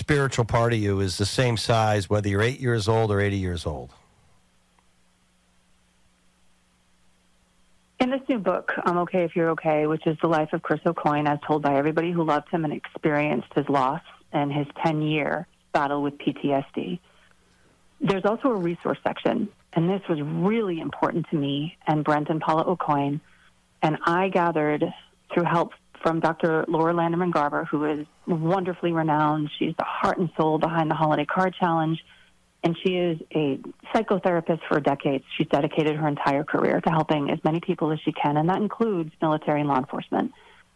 spiritual part of you is the same size whether you're 8 years old or 80 years old? In this new book, I'm Okay If You're Okay, which is the life of Chris Aucoin as told by everybody who loved him and experienced his loss and his 10-year battle with PTSD. There's also a resource section, and this was really important to me and Brent and Paula Aucoin, and I gathered through help from Dr. Laura Landerman-Garber, who is wonderfully renowned. She's the heart and soul behind the Holiday Card Challenge, and she is a psychotherapist for decades. She's dedicated her entire career to helping as many people as she can, and that includes military and law enforcement.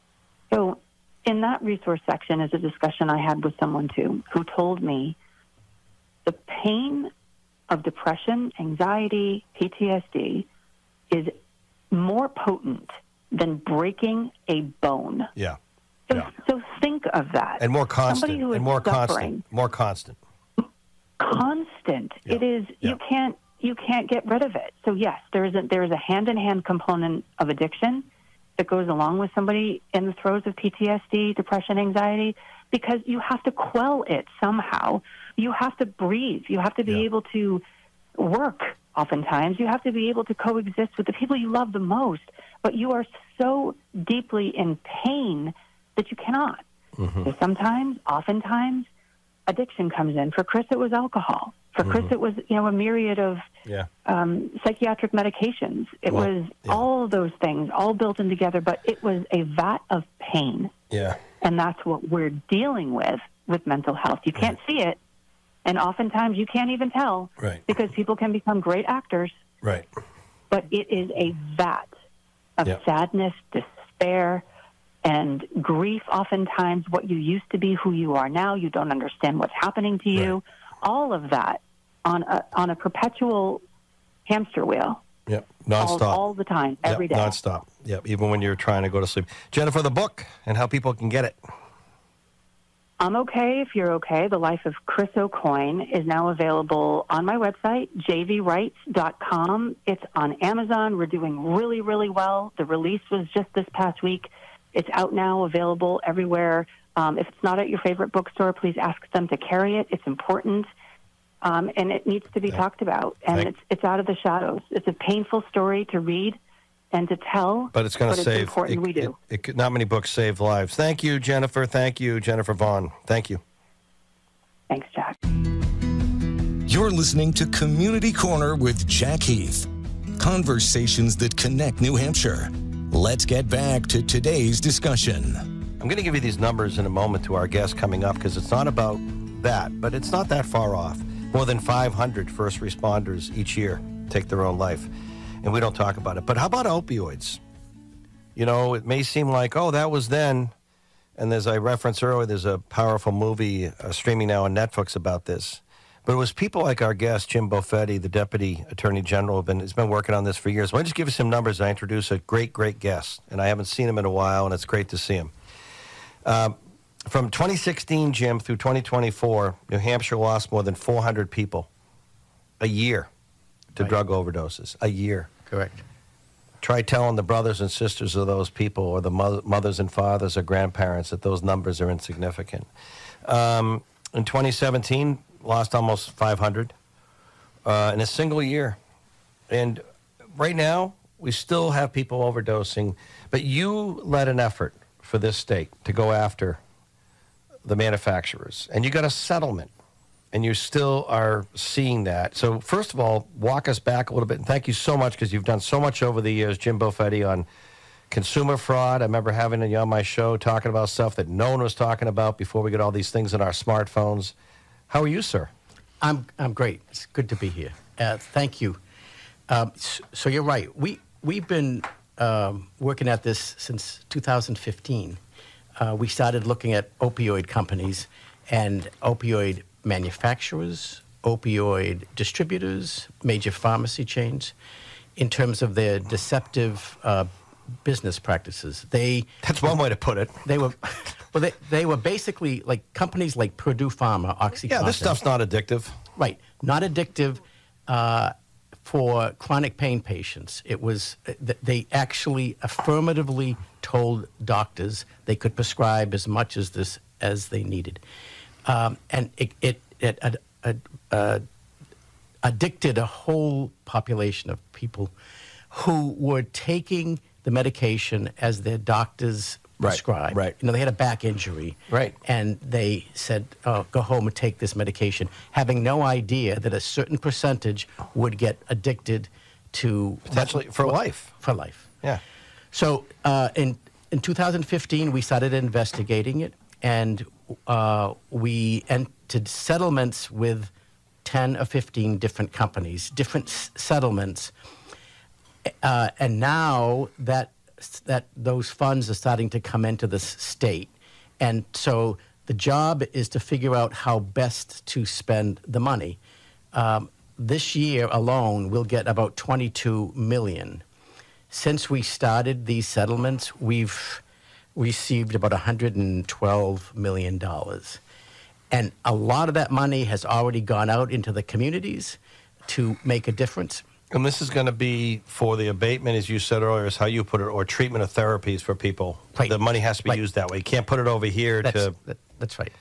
So in that resource section is a discussion I had with someone, too, who told me the pain of depression, anxiety, PTSD is more potent than breaking a bone. Yeah. So think of that. And more constant. Somebody who is and more suffering. More constant. Constant. Yeah. It is. Yeah. You can't get rid of it. So yes, there is a hand-in-hand component of addiction that goes along with somebody in the throes of PTSD, depression, anxiety, because you have to quell it somehow. You have to breathe. You have to be able to work. Oftentimes, you have to be able to coexist with the people you love the most, but you are so deeply in pain that you cannot. Mm-hmm. So sometimes, oftentimes, addiction comes in. For Chris, it was alcohol. For Chris, it was a myriad of psychiatric medications. It was all of those things, all built in together, but it was a vat of pain. Yeah. And that's what we're dealing with mental health. You can't see it, and oftentimes you can't even tell, because people can become great actors. Right. But it is a vat of sadness, despair, and grief. Oftentimes, what you used to be, who you are now, you don't understand what's happening to you. All of that on a perpetual hamster wheel. Yep, nonstop. All the time, every day. Nonstop. Yep, even when you're trying to go to sleep. Jennifer, the book and how people can get it. I'm Okay If You're Okay. The Life of Chris Aucoin is now available on my website, jvwrites.com. It's on Amazon. We're doing really, really well. The release was just this past week. It's out now, available everywhere. If it's not at your favorite bookstore, please ask them to carry it. It's important, and it needs to be talked about. And it's out of the shadows. It's a painful story to read and to tell, but it's going to save. It's important we do. Not many books save lives. Thank you, Jennifer. Thank you, Jennifer Vaughn. Thank you. Thanks, Jack. You're listening to Community Corner with Jack Heath. Conversations that connect New Hampshire. Let's get back to today's discussion. I'm going to give you these numbers in a moment to our guest coming up, because it's not about that, but it's not that far off. More than 500 first responders each year take their own life, and we don't talk about it. But how about opioids? It may seem like, oh, that was then, and as I referenced earlier, there's a powerful movie streaming now on Netflix about this. But it was people like our guest, Jim Boffetti, the Deputy Attorney General, has been working on this for years. Let me just give you some numbers. I introduce a great, great guest, and I haven't seen him in a while, and it's great to see him. From 2016, Jim, through 2024, New Hampshire lost more than 400 people a year to drug overdoses. A year. Correct. Try telling the brothers and sisters of those people, or the mothers and fathers or grandparents, that those numbers are insignificant. In 2017, lost almost 500 in a single year. And right now, we still have people overdosing. But you led an effort for this state to go after the manufacturers. And you got a settlement. And you still are seeing that. So first of all, walk us back a little bit. And thank you so much, because you've done so much over the years, Jim Boffetti, on consumer fraud. I remember having you on my show talking about stuff that no one was talking about before we got all these things in our smartphones. How are you, sir? I'm great. It's good to be here. Thank you. So you're right. We've been working at this since 2015. We started looking at opioid companies and opioid manufacturers, opioid distributors, major pharmacy chains, in terms of their deceptive business practices. That's one way to put it. They were basically like companies like Purdue Pharma, OxyContin. Yeah, this stuff's not addictive. Right, not addictive for chronic pain patients. It was they actually affirmatively told doctors they could prescribe as much as this as they needed. And it addicted a whole population of people who were taking the medication as their doctors prescribed. Right. You know, they had a back injury. Right. And they said, oh, go home and take this medication, having no idea that a certain percentage would get addicted to... Potentially for life. For life. Yeah. So in 2015, we started investigating it, and we entered settlements with 10 or 15 different companies, different settlements. And now that those funds are starting to come into the state. And so the job is to figure out how best to spend the money. This year alone, we'll get about $22 million. Since we started these settlements, we've received about $112 million. And a lot of that money has already gone out into the communities to make a difference. And this is going to be for the abatement, as you said earlier, is how you put it, or treatment of therapies for people. Right. The money has to be Right. used that way. You can't put it over here That's right.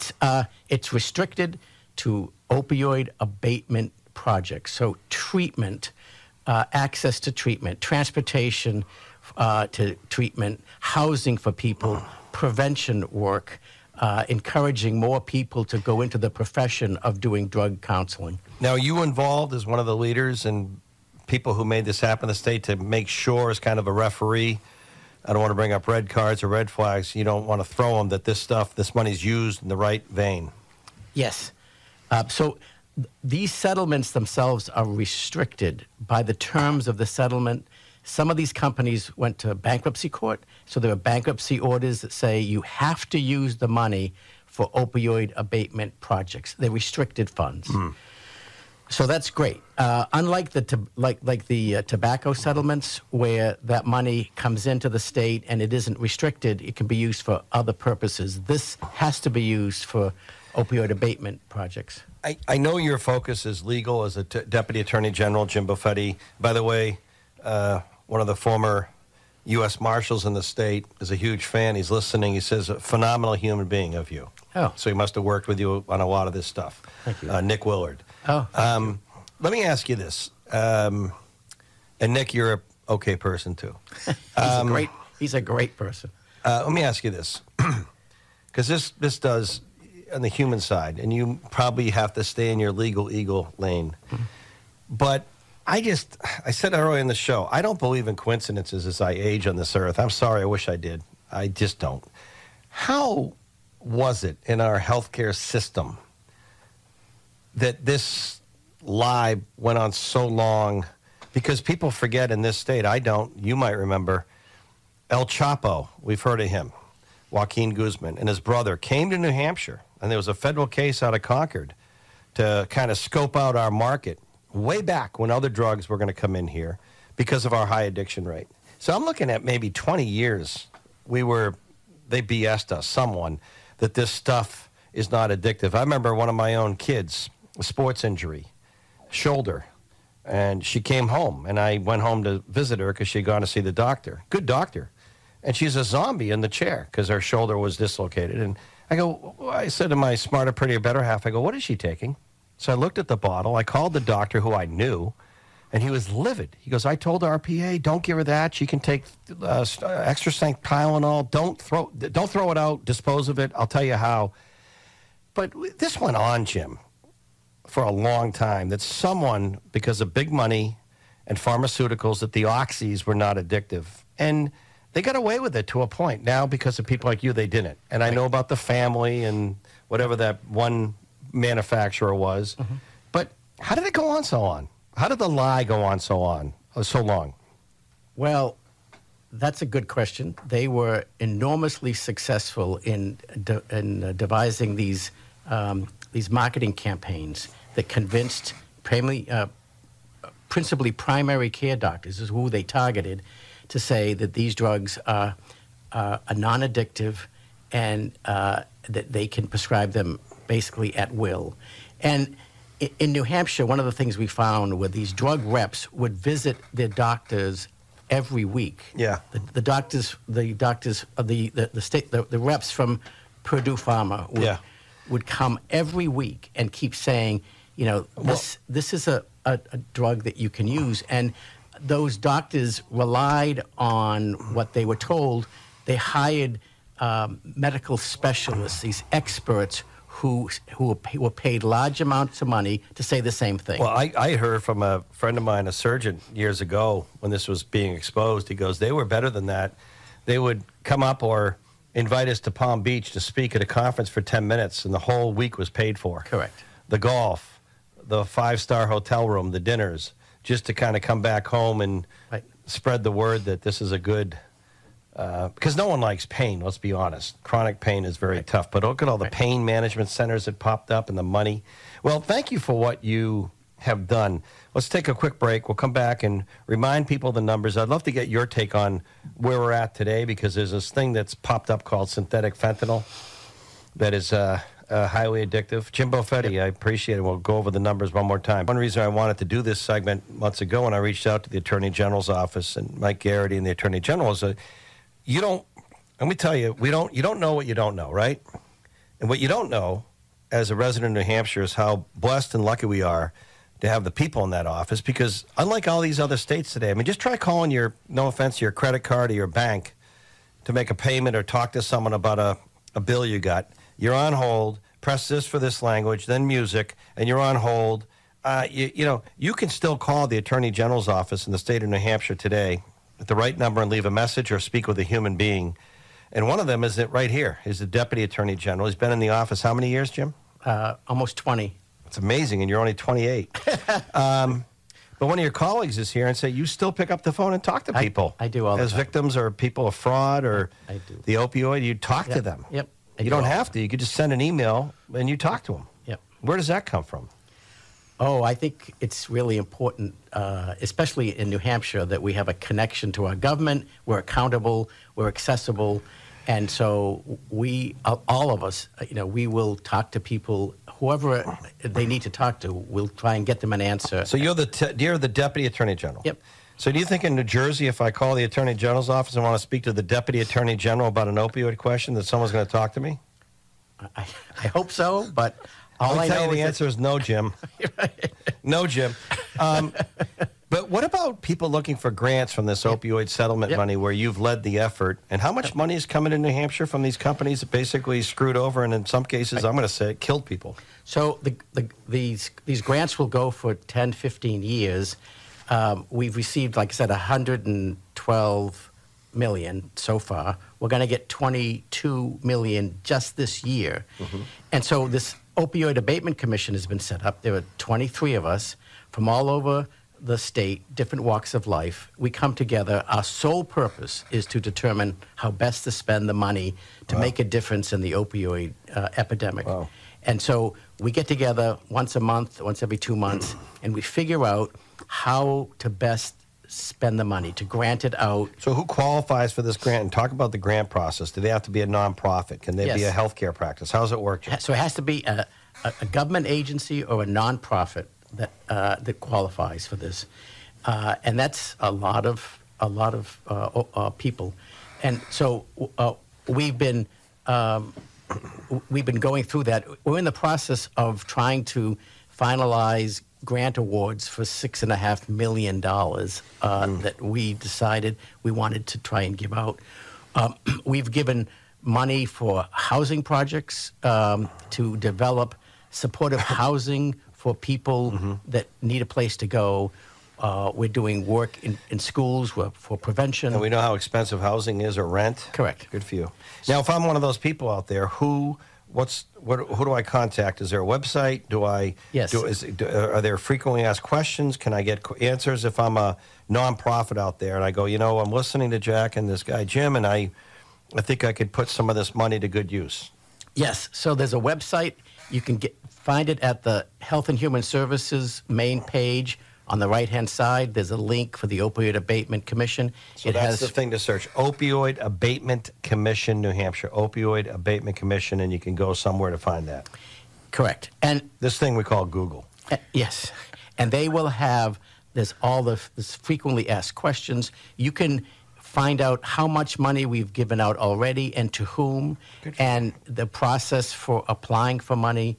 It's restricted to opioid abatement projects. So treatment, access to treatment, transportation to treatment, housing for people, prevention work, encouraging more people to go into the profession of doing drug counseling. Now, you involved as one of the leaders and people who made this happen in the state to make sure, as kind of a referee, I don't want to bring up red cards or red flags, you don't want to throw them, that this money's used in the right vein. Yes. So these settlements themselves are restricted by the terms of the settlement. Some of these companies went to bankruptcy court, so there are bankruptcy orders that say you have to use the money for opioid abatement projects. They're restricted funds. So that's great. Unlike the tobacco settlements, where that money comes into the state and it isn't restricted, it can be used for other purposes. This has to be used for opioid abatement projects. I know your focus is legal as a Deputy Attorney General, Jim Buffetti. By the way, one of the former U.S. Marshals in the state is a huge fan. He's listening. He says, a phenomenal human being of you. Oh. So he must have worked with you on a lot of this stuff. Thank you. Nick Willard. Oh, let me ask you this. And Nick, you're a okay person too. He's a great person. Let me ask you this. Because this does, on the human side, and you probably have to stay in your legal eagle lane. Mm-hmm. But I said earlier in the show, I don't believe in coincidences as I age on this earth. I'm sorry, I wish I did. I just don't. How was it in our healthcare system that this lie went on so long? Because people forget in this state, I don't, you might remember, El Chapo, we've heard of him, Joaquin Guzman, and his brother came to New Hampshire, and there was a federal case out of Concord to kind of scope out our market way back when other drugs were going to come in here because of our high addiction rate. So I'm looking at maybe 20 years they BS'd us, someone, that this stuff is not addictive. I remember one of my own kids, a sports injury, shoulder, and she came home, and I went home to visit her because she had gone to see the doctor. Good doctor. And she's a zombie in the chair because her shoulder was dislocated. And I said to my smarter, prettier, better half, I go, what is she taking? So I looked at the bottle. I called the doctor who I knew, and he was livid. He goes, I told our PA, don't give her that. She can take extra strength Tylenol. Don't throw it out. Dispose of it. I'll tell you how. But this went on, Jim, for a long time, that someone, because of big money and pharmaceuticals, that the oxys were not addictive. And they got away with it to a point. Now, because of people like you, they didn't. And I know about the family and whatever that one manufacturer was. Mm-hmm. But how did it go on so long? How did the lie go on so long? Well, that's a good question. They were enormously successful in devising these marketing campaigns that convinced principally primary care doctors, is who they targeted, to say that these drugs are non-addictive and that they can prescribe them basically at will. And in New Hampshire, one of the things we found were these drug reps would visit their doctors every week. Yeah. The doctors, the reps from Purdue Pharma would come every week and keep saying, you know, this is a drug that you can use. And those doctors relied on what they were told. They hired medical specialists, these experts who were paid large amounts of money to say the same thing. Well, I heard from a friend of mine, a surgeon, years ago when this was being exposed. He goes, they were better than that. They would come up or invite us to Palm Beach to speak at a conference for 10 minutes, and the whole week was paid for. Correct. The golf, the 5-star hotel room, the dinners, just to kind of come back home and spread the word that this is a good... because no one likes pain, let's be honest. Chronic pain is very tough. But look at all the pain management centers that popped up and the money. Well, thank you for what you have done. Let's take a quick break. We'll come back and remind people the numbers. I'd love to get your take on where we're at today, because there's this thing that's popped up called synthetic fentanyl that is highly addictive. Jim Boffetti, I appreciate it. We'll go over the numbers one more time. One reason I wanted to do this segment months ago when I reached out to the Attorney General's office and Mike Garrity and the Attorney General is that you don't, let me tell you, you don't know what you don't know, right? And what you don't know as a resident of New Hampshire is how blessed and lucky we are to have the people in that office, because unlike all these other states today, I mean, just try calling your, no offense, your credit card or your bank to make a payment or talk to someone about a bill you got. You're on hold, press this for this language, then music, and you're on hold. You know, you can still call the Attorney General's office in the state of New Hampshire today at the right number and leave a message or speak with a human being. And one of them is right here, is the Deputy Attorney General. He's been in the office how many years, Jim? Almost 20. It's amazing, and you're only 28. But one of your colleagues is here and say you still pick up the phone and talk to people. I do all the as time. Victims or people of fraud or I do. the opioid. You talk to them. Yep. You don't have to. You could just send an email and you talk to them. Yep. Where does that come from? Oh, I think it's really important, especially in New Hampshire, that we have a connection to our government. We're accountable. We're accessible. And so we, all of us, you know, we will talk to people, whoever they need to talk to. We'll try and get them an answer. So you're the Deputy Attorney General. Yep. So do you think in New Jersey, if I call the Attorney General's office and want to speak to the Deputy Attorney General about an opioid question, that someone's going to talk to me? I hope so, but all I know tell you is the answer is no, Jim. No, Jim. But what about people looking for grants from this opioid settlement money where you've led the effort? And how much money is coming in New Hampshire from these companies that basically screwed over and in some cases, I'm going to say, killed people? So these grants will go for 10, 15 years. We've received, like I said, $112 million so far. We're going to get $22 million just this year. Mm-hmm. And so this Opioid Abatement Commission has been set up. There are 23 of us from all over the state, different walks of life. We come together. Our sole purpose is to determine how best to spend the money to make a difference in the opioid epidemic. Wow. And so we get together once a month, once every 2 months, and we figure out how to best spend the money, to grant it out. So who qualifies for this grant? And talk about the grant process. Do they have to be a nonprofit? Can they be a healthcare practice? How does it work, Jim? So it has to be a government agency or a nonprofit that qualifies for this, and that's a lot of people. And so we've been going through that. We're in the process of trying to finalize grant awards for $6.5 million that we decided we wanted to try and give out. We've given money for housing projects to develop supportive housing for people that need a place to go. We're doing work in schools for prevention. And we know how expensive housing is or rent. Correct. Good for you. Now, if I'm one of those people out there, who do I contact? Is there a website? Yes. Are there frequently asked questions? Can I get answers if I'm a nonprofit out there and I go, you know, I'm listening to Jack and this guy Jim, and I think I could put some of this money to good use? Yes. So there's a website. You can find it at the Health and Human Services main page. On the right-hand side, there's a link for the Opioid Abatement Commission. So that's the thing to search. Opioid Abatement Commission, New Hampshire. Opioid Abatement Commission, and you can go somewhere to find that. Correct. And this thing we call Google. Yes. And they will have, there's all this frequently asked questions. You can find out how much money we've given out already and to whom, and the process for applying for money.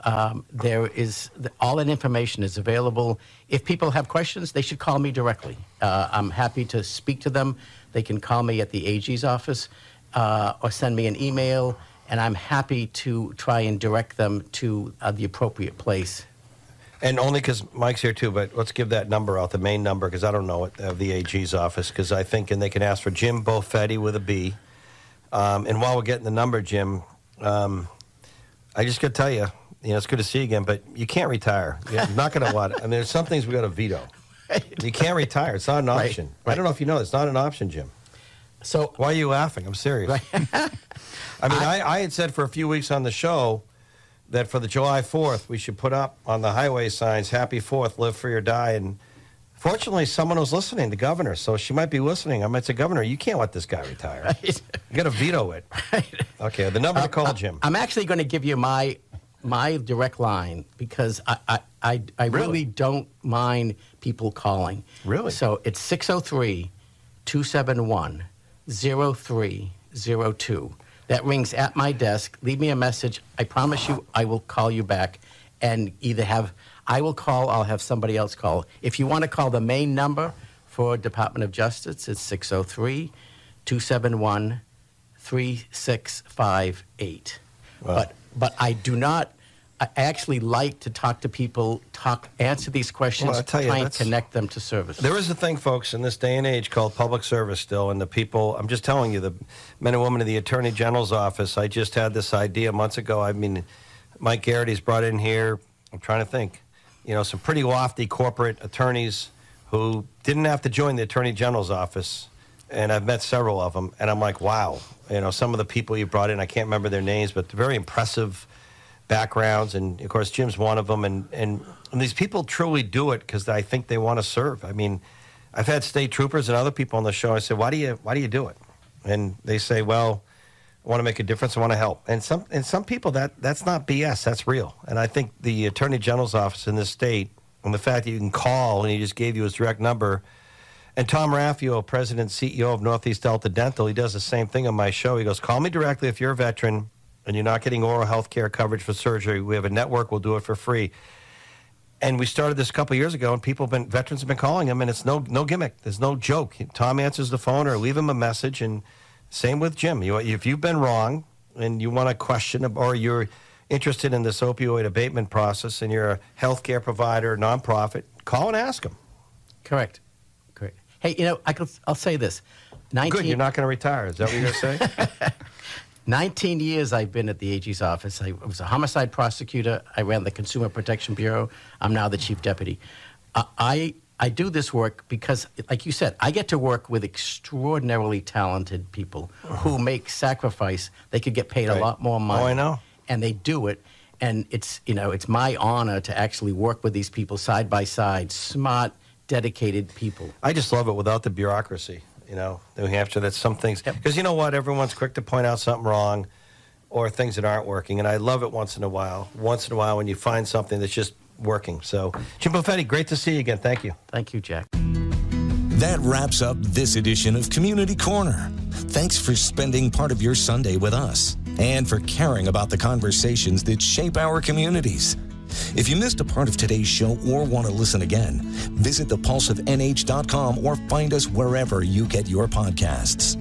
All that information is available. If people have questions, they should call me directly. I'm happy to speak to them. They can call me at the AG's office or send me an email, and I'm happy to try and direct them to the appropriate place. And only because Mike's here too, but let's give that number out, the main number, because I don't know it, of the AG's office, because I think, and they can ask for Jim Bofetti with a B. And while we're getting the number, Jim, I just got to tell you, it's good to see you again, but you can't retire. You're not going to want it. I mean, there's some things we got to veto. You can't retire. It's not an option. Right. I don't know if you know, it's not an option, Jim. So why are you laughing? I'm serious. Right. I mean, I had said for a few weeks on the show that for the July 4th, we should put up on the highway signs, Happy 4th, live free or die. And fortunately, someone was listening, the governor. So she might be listening. I might say, Governor, you can't let this guy retire. Right. You got to veto it. Right. Okay, the number to call, Jim. I'm actually going to give you my direct line because I really don't mind people calling. Really? So it's 603-271-0302. That rings at my desk. Leave me a message. I promise you I will call you back and I will call, I'll have somebody else call. If you want to call the main number for Department of Justice, it's 603-271-3658. Wow. But I do not. I actually like to talk to people, answer these questions, try and connect them to service. There is a thing, folks, in this day and age called public service still, and the people, I'm just telling you, the men and women in the Attorney General's office, I just had this idea months ago. I mean, Mike Garrity's brought in here, I'm trying to think, some pretty lofty corporate attorneys who didn't have to join the Attorney General's office, and I've met several of them, and I'm like, wow, some of the people you brought in, I can't remember their names, but very impressive backgrounds, and of course Jim's one of them, and these people truly do it because I think they want to serve. I mean, I've had state troopers and other people on the show. I say, why do you do it? And they say, well, I want to make a difference. I want to help. And some people that's not BS. That's real. And I think the Attorney General's office in this state, and the fact that you can call, and he just gave you his direct number. And Tom Raffio, President and CEO of Northeast Delta Dental, he does the same thing on my show. He goes, call me directly if you're a veteran and you're not getting oral health care coverage for surgery. We have a network. We'll do it for free. And we started this a couple of years ago, and veterans have been calling him, and it's no gimmick. There's no joke. Tom answers the phone or leave him a message, and same with Jim. If you've been wrong and you want to question or you're interested in this opioid abatement process and you're a health care provider, nonprofit, call and ask him. Correct. Hey, I'll say this. Good, you're not going to retire. Is that what you're going to say? 19 years I've been at the AG's office. I was a homicide prosecutor. I ran the Consumer Protection Bureau. I'm now the chief deputy. I do this work because, like you said, I get to work with extraordinarily talented people who make sacrifice. They could get paid a lot more money. Oh, I know. And they do it. And it's my honor to actually work with these people side by side, smart, dedicated people. I just love it without the bureaucracy. New Hampshire, that's some things. Because you know what? Everyone's quick to point out something wrong or things that aren't working. And I love it once in a while when you find something that's just working. So, Jim Bofetti, great to see you again. Thank you. Thank you, Jack. That wraps up this edition of Community Corner. Thanks for spending part of your Sunday with us and for caring about the conversations that shape our communities. If you missed a part of today's show or want to listen again, visit thepulseofnh.com or find us wherever you get your podcasts.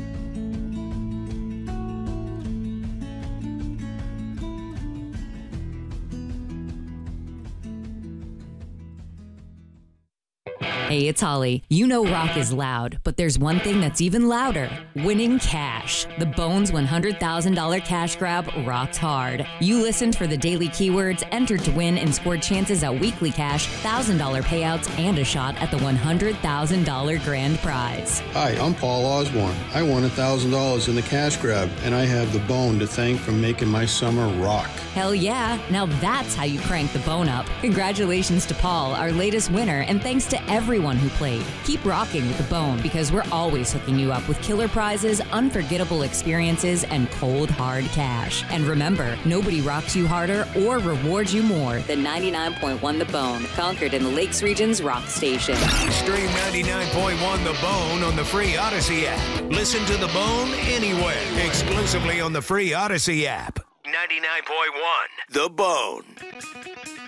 Hey, it's Holly. You know rock is loud, but there's one thing that's even louder. Winning cash. The Bones $100,000 cash grab rocks hard. You listened for the daily keywords, entered to win, and scored chances at weekly cash, $1,000 payouts, and a shot at the $100,000 grand prize. Hi, I'm Paul Osborne. I won $1,000 in the cash grab, and I have the Bone to thank for making my summer rock. Hell yeah. Now that's how you crank the Bone up. Congratulations to Paul, our latest winner, and thanks to everyone everyone who played. Keep rocking with the Bone because we're always hooking you up with killer prizes, unforgettable experiences, and cold, hard cash. And remember, nobody rocks you harder or rewards you more than 99.1 The Bone, Concord in the Lakes Region's rock station. Stream 99.1 The Bone on the free Odyssey app. Listen to The Bone anywhere, exclusively on the free Odyssey app. 99.1 The Bone.